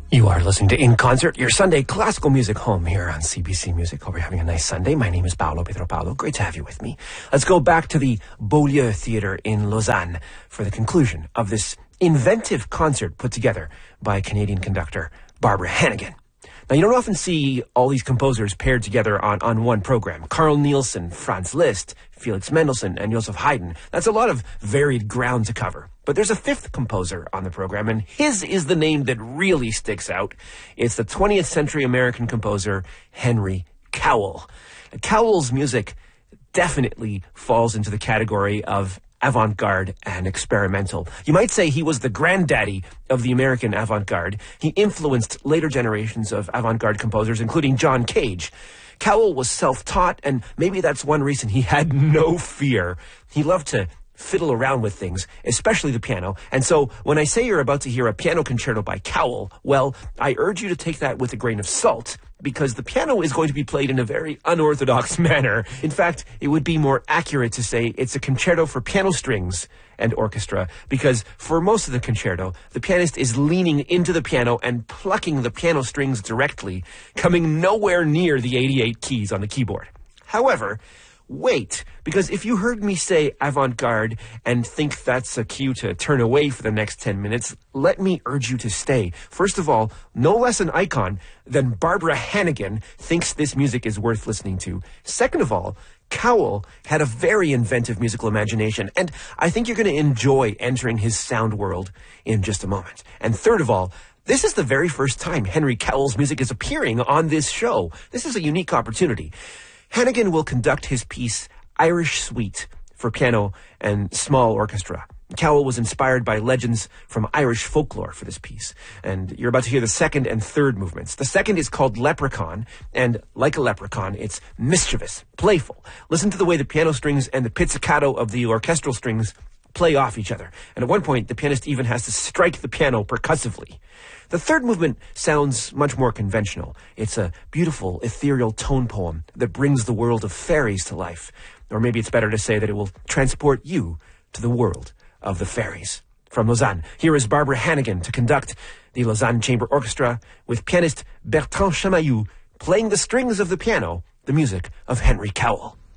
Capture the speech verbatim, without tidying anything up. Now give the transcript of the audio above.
You are listening to In Concert, your Sunday classical music home here on C B C Music. Hope you're having a nice Sunday. My name is Paolo Pedro Paolo. Great to have you with me. Let's go back to the Beaulieu Theatre in Lausanne for the conclusion of this inventive concert put together by Canadian conductor Barbara Hannigan. Now, you don't often see all these composers paired together on, on one program. Carl Nielsen, Franz Liszt, Felix Mendelssohn, and Joseph Haydn. That's a lot of varied ground to cover. But there's a fifth composer on the program, and his is the name that really sticks out. It's the twentieth century American composer, Henry Cowell. Cowell's music definitely falls into the category of avant-garde and experimental. You might say he was the granddaddy of the American avant-garde. He influenced later generations of avant-garde composers, including John Cage. Cowell was self-taught, and maybe that's one reason he had no fear. He loved to fiddle around with things, especially the piano. And so when I say you're about to hear a piano concerto by Cowell, well, I urge you to take that with a grain of salt, because the piano is going to be played in a very unorthodox manner. In fact, it would be more accurate to say it's a concerto for piano strings and orchestra, because for most of the concerto, the pianist is leaning into the piano and plucking the piano strings directly, coming nowhere near the eighty-eight keys on the keyboard. However, wait, because if you heard me say avant-garde and think that's a cue to turn away for the next ten minutes, let me urge you to stay. First of all, no less an icon than Barbara Hannigan thinks this music is worth listening to. Second of all, Cowell had a very inventive musical imagination, and I think you're going to enjoy entering his sound world in just a moment. And third of all, this is the very first time Henry Cowell's music is appearing on this show. This is a unique opportunity. Hannigan will conduct his piece, Irish Suite, for piano and small orchestra. Cowell was inspired by legends from Irish folklore for this piece. And you're about to hear the second and third movements. The second is called Leprechaun, and like a leprechaun, it's mischievous, playful. Listen to the way the piano strings and the pizzicato of the orchestral strings play off each other. And at one point, the pianist even has to strike the piano percussively. The third movement sounds much more conventional. It's a beautiful, ethereal tone poem that brings the world of fairies to life. Or maybe it's better to say that it will transport you to the world of the fairies. From Lausanne, here is Barbara Hannigan to conduct the Lausanne Chamber Orchestra with pianist Bertrand Chamaillou playing the strings of the piano, the music of Henry Cowell.